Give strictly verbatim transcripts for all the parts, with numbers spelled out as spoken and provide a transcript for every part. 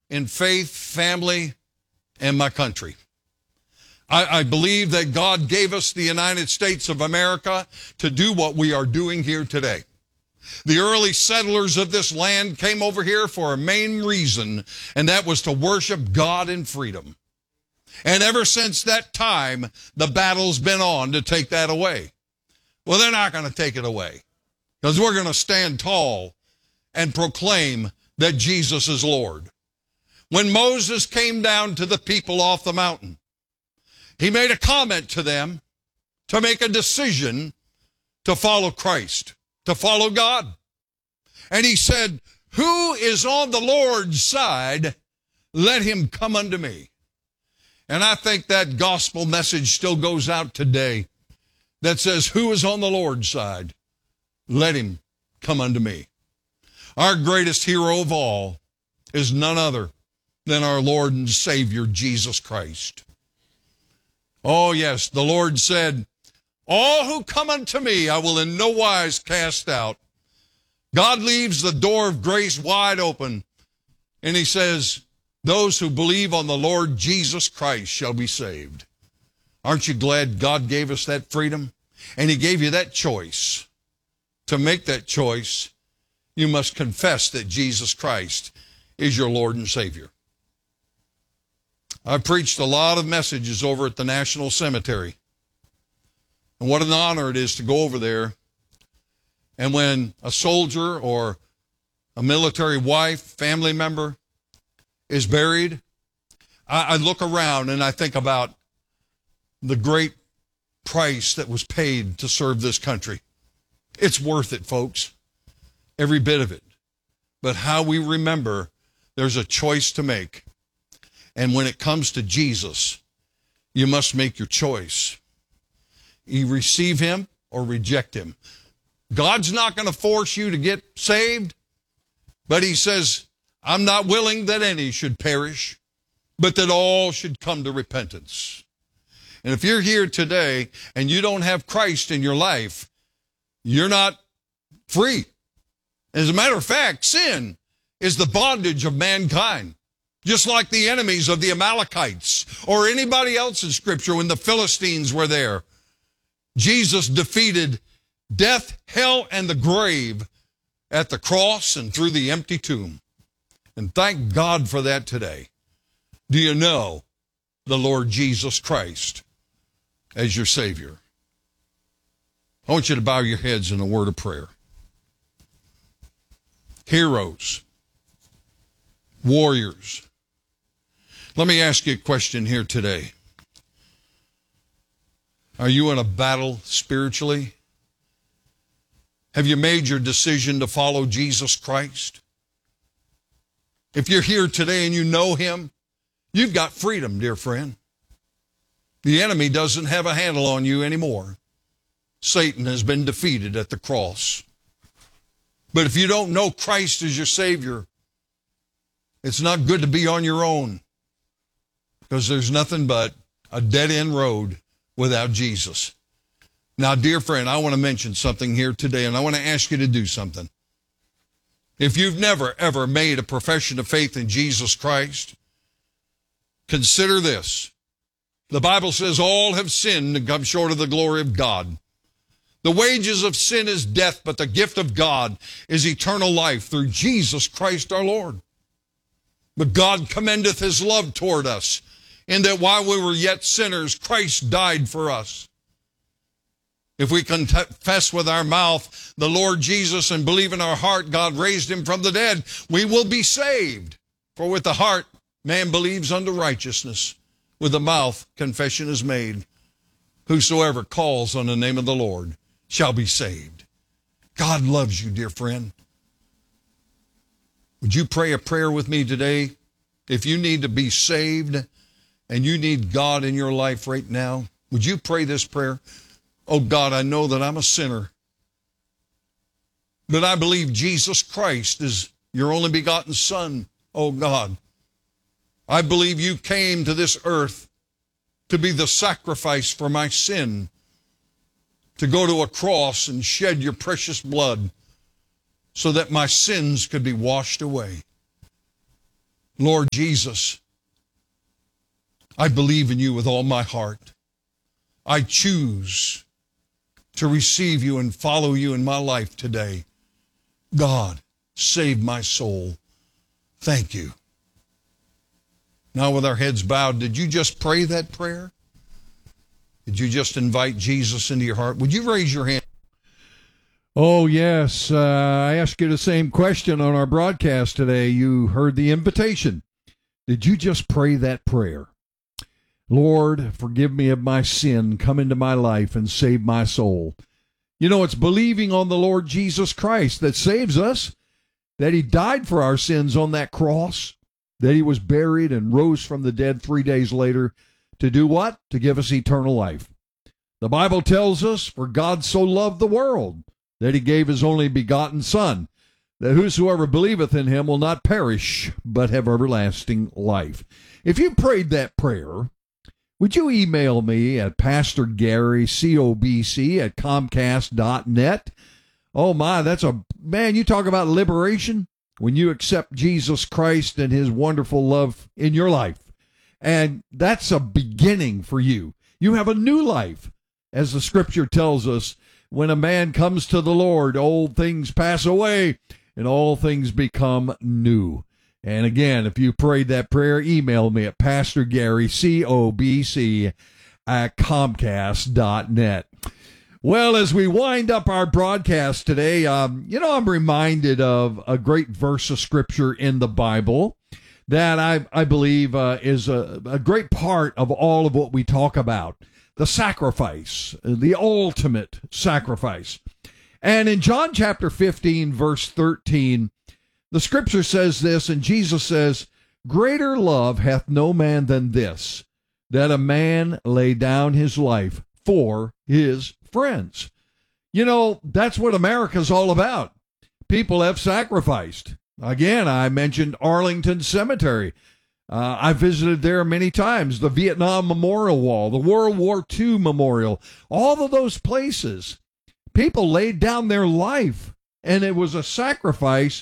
in faith, family, and my country. I, I believe that God gave us the United States of America to do what we are doing here today. The early settlers of this land came over here for a main reason, and that was to worship God in freedom. And ever since that time, the battle's been on to take that away. Well, they're not going to take it away, because we're going to stand tall and proclaim that Jesus is Lord. When Moses came down to the people off the mountain, he made a comment to them to make a decision to follow Christ, to follow God. And he said, "Who is on the Lord's side, let him come unto me." And I think that gospel message still goes out today that says, who is on the Lord's side, let him come unto me. Our greatest hero of all is none other than our Lord and Savior, Jesus Christ. Oh, yes, the Lord said, "All who come unto me, I will in no wise cast out." God leaves the door of grace wide open, and he says, those who believe on the Lord Jesus Christ shall be saved. Aren't you glad God gave us that freedom? And he gave you that choice. To make that choice, you must confess that Jesus Christ is your Lord and Savior. I preached a lot of messages over at the National Cemetery. And what an honor it is to go over there. And when a soldier or a military wife, family member is buried, I, I look around and I think about the great price that was paid to serve this country. It's worth it, folks. Every bit of it. But how we remember, there's a choice to make. And when it comes to Jesus, you must make your choice. You receive him or reject him. God's not going to force you to get saved, but he says, "I'm not willing that any should perish, but that all should come to repentance." And if you're here today and you don't have Christ in your life, you're not free. As a matter of fact, sin is the bondage of mankind. Just like the enemies of the Amalekites or anybody else in Scripture when the Philistines were there. Jesus defeated death, hell, and the grave at the cross and through the empty tomb. And thank God for that today. Do you know the Lord Jesus Christ as your Savior? I want you to bow your heads in a word of prayer. Heroes, warriors, let me ask you a question here today. Are you in a battle spiritually? Have you made your decision to follow Jesus Christ? If you're here today and you know him, you've got freedom, dear friend. The enemy doesn't have a handle on you anymore. Satan has been defeated at the cross. But if you don't know Christ as your Savior, it's not good to be on your own, because there's nothing but a dead-end road without Jesus. Now, dear friend, I want to mention something here today, and I want to ask you to do something. If you've never, ever made a profession of faith in Jesus Christ, consider this. The Bible says all have sinned and come short of the glory of God. The wages of sin is death, but the gift of God is eternal life through Jesus Christ our Lord. But God commendeth his love toward us, in that while we were yet sinners, Christ died for us. If we confess with our mouth the Lord Jesus and believe in our heart God raised him from the dead, we will be saved. For with the heart man believes unto righteousness, with the mouth confession is made. Whosoever calls on the name of the Lord shall be saved. God loves you, dear friend. Would you pray a prayer with me today? If you need to be saved and you need God in your life right now, would you pray this prayer? Oh God, I know that I'm a sinner, but I believe Jesus Christ is your only begotten Son. Oh God, I believe you came to this earth to be the sacrifice for my sin, to go to a cross and shed your precious blood so that my sins could be washed away. Lord Jesus, I believe in you with all my heart. I choose to receive you and follow you in my life today. God, save my soul. Thank you. Now with our heads bowed, did you just pray that prayer? Did you just invite Jesus into your heart? Would you raise your hand? Oh, yes. Uh, I asked you the same question on our broadcast today. You heard the invitation. Did you just pray that prayer? Lord, forgive me of my sin. Come into my life and save my soul. You know, it's believing on the Lord Jesus Christ that saves us, that he died for our sins on that cross, that he was buried and rose from the dead three days later to do what? To give us eternal life. The Bible tells us, for God so loved the world that he gave his only begotten Son, that whosoever believeth in him will not perish, but have everlasting life. If you prayed that prayer, would you email me at Pastor Gary, C O B C, at Comcast dot net? Oh, my, that's a, man, you talk about liberation when you accept Jesus Christ and his wonderful love in your life. And that's a beginning for you. You have a new life. As the scripture tells us, when a man comes to the Lord, old things pass away and all things become new. And again, if you prayed that prayer, email me at Pastor Gary, C O B C, at Comcast dot net. Well, as we wind up our broadcast today, um, you know, I'm reminded of a great verse of scripture in the Bible that I, I believe uh, is a, a great part of all of what we talk about. The sacrifice, the ultimate sacrifice. And in John chapter fifteen, verse thirteen, the scripture says this, and Jesus says, greater love hath no man than this, that a man lay down his life for his friends. You know, that's what America's all about. People have sacrificed. Again, I mentioned Arlington Cemetery. Uh, I visited there many times, the Vietnam Memorial Wall, the World War Two Memorial, all of those places. People laid down their life, and it was a sacrifice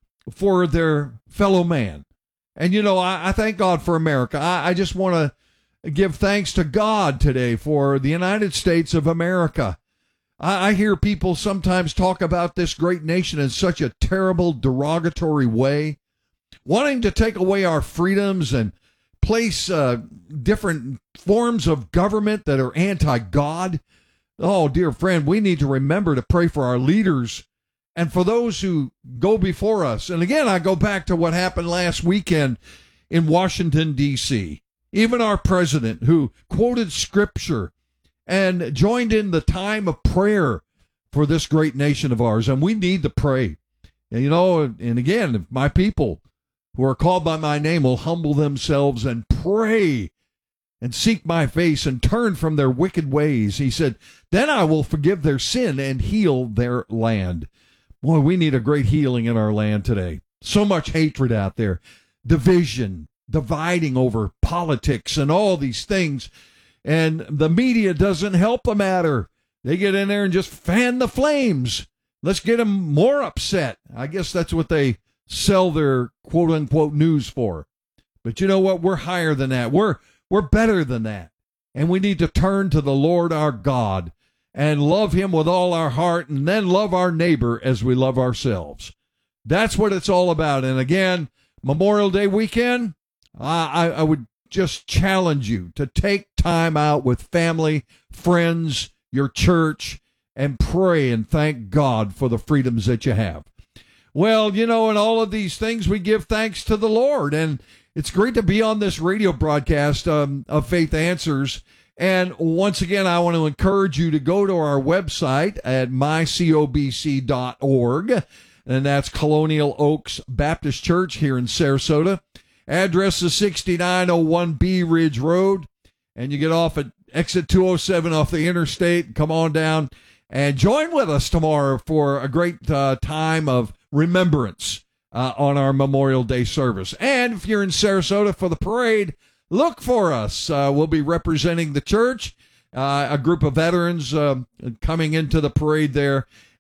for their fellow man. And, you know, I, I thank God for America. I, I just want to give thanks to God today for the United States of America. I, I hear people sometimes talk about this great nation in such a terrible, derogatory way, wanting to take away our freedoms and place uh, different forms of government that are anti-God. Oh, dear friend, we need to remember to pray for our leaders and for those who go before us. And again, I go back to what happened last weekend in Washington, D C Even our president, who quoted scripture and joined in the time of prayer for this great nation of ours. And we need to pray. And, you know, and again, if my people who are called by my name will humble themselves and pray and seek my face and turn from their wicked ways, he said, then I will forgive their sin and heal their land. Boy, we need a great healing in our land today. So much hatred out there, division, dividing over politics and all these things. And the media doesn't help the matter. They get in there and just fan the flames. Let's get them more upset. I guess that's what they sell their quote-unquote news for. But you know what? We're higher than that. We're we're better than that. And we need to turn to the Lord our God and love him with all our heart, and then love our neighbor as we love ourselves. That's what it's all about. And again, Memorial Day weekend, I, I would just challenge you to take time out with family, friends, your church, and pray and thank God for the freedoms that you have. Well, you know, in all of these things, we give thanks to the Lord. And it's great to be on this radio broadcast um, of Faith Answers. And once again, I want to encourage you to go to our website at my cob c dot org. And that's Colonial Oaks Baptist Church here in Sarasota. Address is sixty-nine oh one Bee Ridge Road. And you get off at exit two oh seven off the interstate. Come on down and join with us tomorrow for a great uh, time of remembrance uh, on our Memorial Day service. And if you're in Sarasota for the parade, look for us. Uh, we'll be representing the church, uh, a group of veterans uh, coming into the parade there.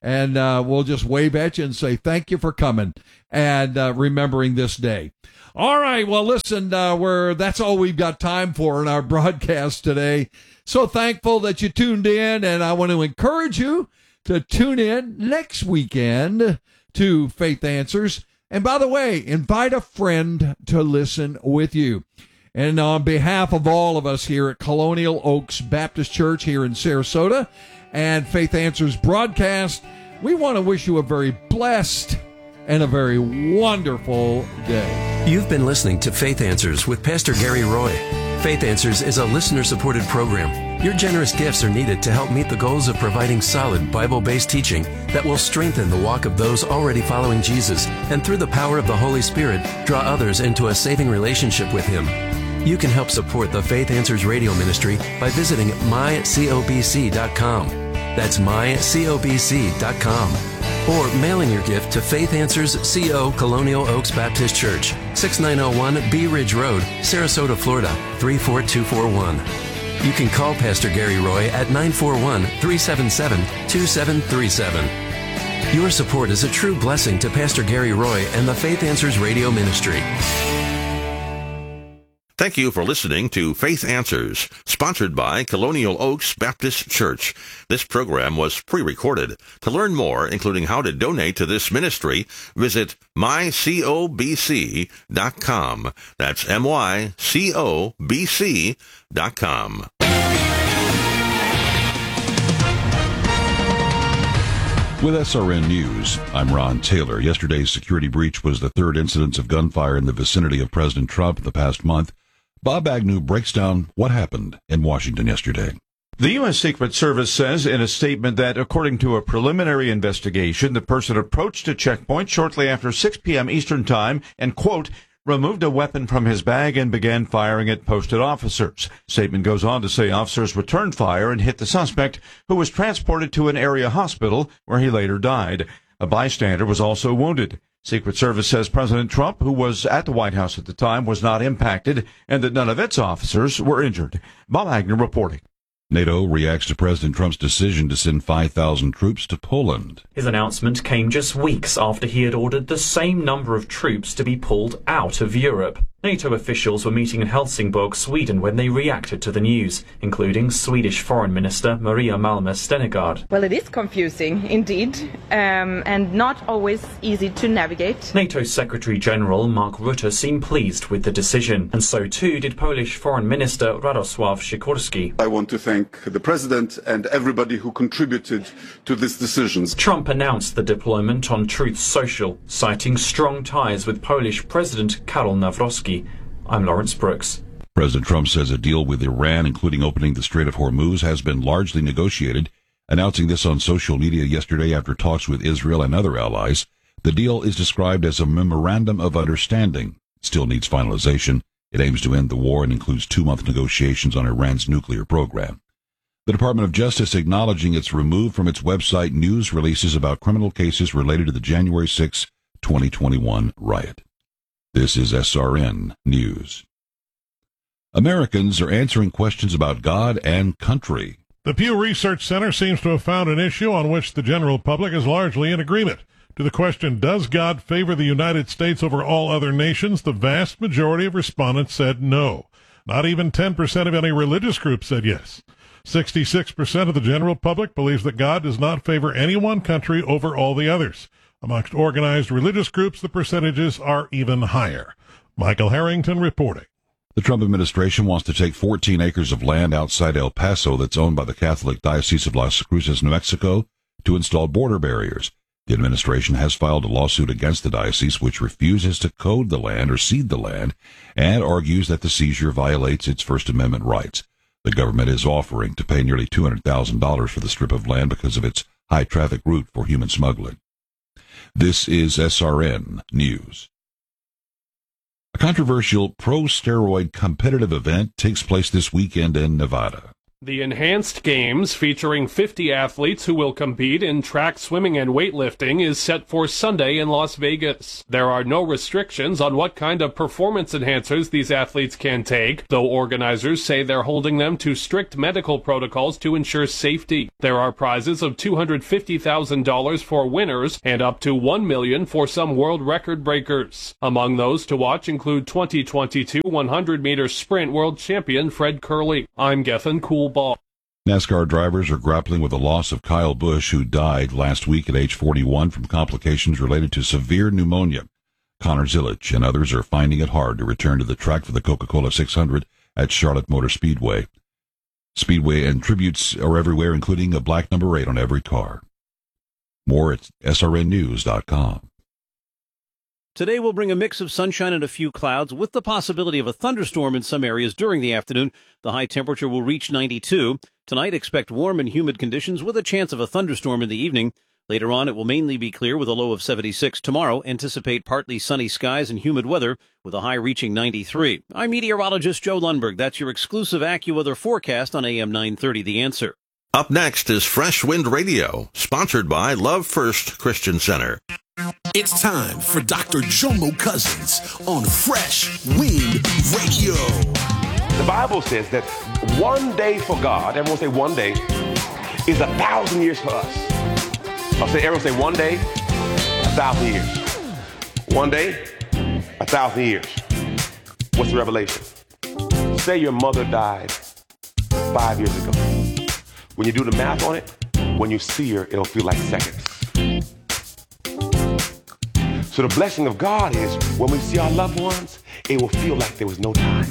and uh, we'll just wave at you and say thank you for coming and uh, remembering this day. All right, well, listen, uh, we're, that's all we've got time for in our broadcast today. So thankful that you tuned in, and I want to encourage you to tune in next weekend to Faith Answers. And by the way, invite a friend to listen with you. And on behalf of all of us here at Colonial Oaks Baptist Church here in Sarasota and Faith Answers broadcast, we want to wish you a very blessed and a very wonderful day. You've been listening to Faith Answers with Pastor Gary Roy. Faith Answers is a listener-supported program. Your generous gifts are needed to help meet the goals of providing solid Bible-based teaching that will strengthen the walk of those already following Jesus, and through the power of the Holy Spirit, draw others into a saving relationship with Him. You can help support the Faith Answers radio ministry by visiting my cobc dot com. That's my cobc dot com. Or mailing your gift to Faith Answers C O Colonial Oaks Baptist Church, sixty-nine oh one Bee Ridge Road, Sarasota, Florida, three four two four one. You can call Pastor Gary Roy at nine four one, three seven seven, two seven three seven. Your support is a true blessing to Pastor Gary Roy and the Faith Answers radio ministry. Thank you for listening to Faith Answers, sponsored by Colonial Oaks Baptist Church. This program was pre-recorded. To learn more, including how to donate to this ministry, visit my cobc dot com. That's M Y C O B C dot com. With S R N News, I'm Ron Taylor. Yesterday's security breach was the third incidence of gunfire in the vicinity of President Trump in the past month. Bob Agnew breaks down what happened in Washington yesterday. The U S. Secret Service says in a statement that, according to a preliminary investigation, the person approached a checkpoint shortly after six p.m. Eastern Time and, quote, removed a weapon from his bag and began firing at posted officers. Statement goes on to say officers returned fire and hit the suspect, who was transported to an area hospital where he later died. A bystander was also wounded. Secret Service says President Trump, who was at the White House at the time, was not impacted and that none of its officers were injured. Bob Agnew reporting. NATO reacts to President Trump's decision to send five thousand troops to Poland. His announcement came just weeks after he had ordered the same number of troops to be pulled out of Europe. NATO officials were meeting in Helsingborg, Sweden, when they reacted to the news, including Swedish Foreign Minister Maria Malmer Stenergard. Well, it is confusing, indeed, um, and not always easy to navigate. NATO Secretary-General Mark Rutte seemed pleased with the decision, and so too did Polish Foreign Minister Radosław Sikorski. I want to thank the President and everybody who contributed to this decision. Trump announced the deployment on Truth Social, citing strong ties with Polish President Karol Nawrocki. I'm Lawrence Brooks. President Trump says a deal with Iran, including opening the Strait of Hormuz, has been largely negotiated, announcing this on social media yesterday after talks with Israel and other allies. The deal is described as a memorandum of understanding. It still needs finalization. It aims to end the war and includes two-month negotiations on Iran's nuclear program. The Department of Justice acknowledging it's removed from its website news releases about criminal cases related to the January sixth, twenty twenty-one riot. This is S R N News. Americans are answering questions about God and country. The Pew Research Center seems to have found an issue on which the general public is largely in agreement. To the question, does God favor the United States over all other nations, the vast majority of respondents said no. Not even ten percent of any religious group said yes. sixty-six percent of the general public believes that God does not favor any one country over all the others. Amongst organized religious groups, the percentages are even higher. Michael Harrington reporting. The Trump administration wants to take fourteen acres of land outside El Paso that's owned by the Catholic Diocese of Las Cruces, New Mexico, to install border barriers. The administration has filed a lawsuit against the diocese, which refuses to code the land or cede the land, and argues that the seizure violates its First Amendment rights. The government is offering to pay nearly two hundred thousand dollars for the strip of land because of its high-traffic route for human smuggling. This is S R N News. A controversial pro-steroid competitive event takes place this weekend in Nevada. The Enhanced Games, featuring fifty athletes who will compete in track, swimming, and weightlifting, is set for Sunday in Las Vegas. There are no restrictions on what kind of performance enhancers these athletes can take, though organizers say they're holding them to strict medical protocols to ensure safety. There are prizes of two hundred fifty thousand dollars for winners and up to one million dollars for some world record breakers. Among those to watch include twenty twenty-two one hundred meter sprint world champion Fred Kerley. I'm Gethin Cool Ball. NASCAR drivers are grappling with the loss of Kyle Busch, who died last week at age forty-one from complications related to severe pneumonia. Connor Zilic and others are finding it hard to return to the track for the Coca-Cola six hundred at Charlotte Motor Speedway. Speedway and tributes are everywhere, including a black number eight on every car. More at S R N news dot com. Today will bring a mix of sunshine and a few clouds with the possibility of a thunderstorm in some areas during the afternoon. The high temperature will reach ninety-two. Tonight, expect warm and humid conditions with a chance of a thunderstorm in the evening. Later on, it will mainly be clear with a low of seventy-six. Tomorrow, anticipate partly sunny skies and humid weather with a high reaching ninety-three. I'm meteorologist Joe Lundberg. That's your exclusive AccuWeather forecast on A M nine thirty The Answer. Up next is Fresh Wind Radio, sponsored by Love First Christian Center. It's time for Doctor Jomo Cousins on Fresh Wind Radio. The Bible says that one day for God, everyone say one day, is a thousand years for us. I'll say, everyone say one day, a thousand years. One day, a thousand years. What's the revelation? Say your mother died five years ago. When you do the math on it, when you see her, it'll feel like seconds. So the blessing of God is when we see our loved ones, it will feel like there was no time.